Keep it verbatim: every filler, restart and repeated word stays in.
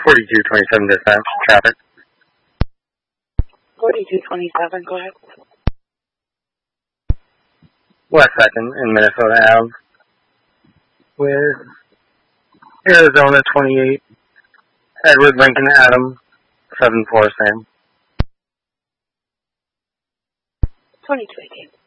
forty-two twenty-seven dispatch, traffic. forty-two twenty-seven, go ahead. West second in Minnesota Ave with Arizona twenty-eight, Edward Lincoln Adam, seven four Sam. twenty-two eighteen.